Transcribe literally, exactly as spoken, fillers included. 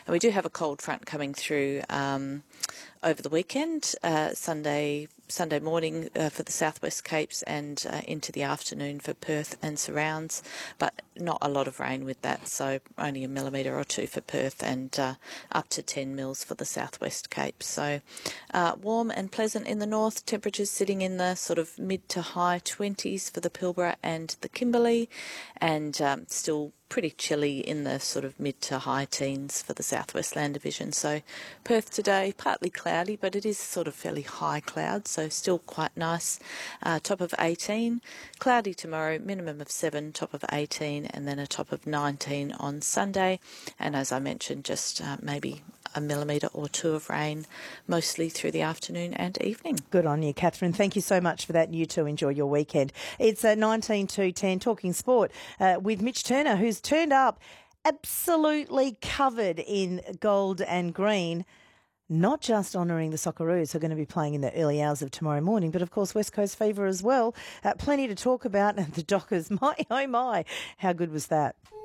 And we do have a cold front coming through um, over the weekend, uh, Sunday Sunday morning uh, for the Southwest Capes and uh, into the afternoon for Perth and surrounds, but not a lot of rain with that, so only a millimetre or two for Perth and uh, up to ten mils for the Southwest Cape. So uh, warm and pleasant in the north, temperatures sitting in the sort of mid to high twenties for the Pilbara and the Kimberley, and um, still pretty chilly in the sort of mid to high teens for the Southwest Land Division. So Perth today, partly cloudy, but it is sort of fairly high cloud, so still quite nice. Uh, top of eighteen. Cloudy tomorrow, minimum of seven, top of eighteen, and then a top of nineteen on Sunday. And as I mentioned, just uh, maybe a millimetre or two of rain, mostly through the afternoon and evening. Good on you, Catherine. Thank you so much for that, and you too enjoy your weekend. It's uh, nineteen to ten, talking sport uh, with Mitch Turner, who's turned up absolutely covered in gold and green, not just honouring the Socceroos who are going to be playing in the early hours of tomorrow morning, but of course West Coast Fever as well. Uh, plenty to talk about, and the Dockers, my oh my, how good was that?